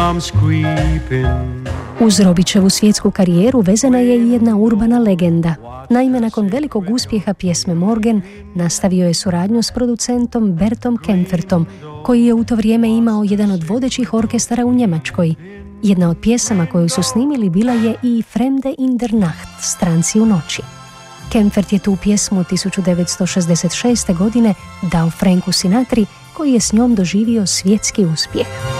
comes creeping. Uz Robićevu svjetsku karijeru vezana je i jedna urbana legenda. Naime, nakon velikog uspjeha pjesme Morgen, nastavio je suradnju s producentom Bertom Kempfertom, koji je u to vrijeme imao jedan od vodećih orkestara u Njemačkoj. Jedna od pjesama koju su snimili bila je i Fremde in der Nacht, Stranci u noći. Kempfert je tu pjesmu 1966. godine dao Franku Sinatri, koji je s njom doživio svjetski uspjeh.